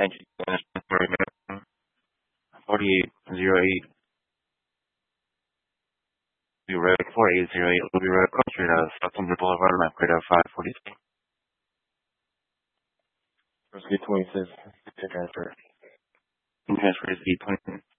Thank you. 4808. Be right 4808. We'll be right across the street at September Boulevard, map grade at 543. First gate 26. Transfer. Transfer is 820.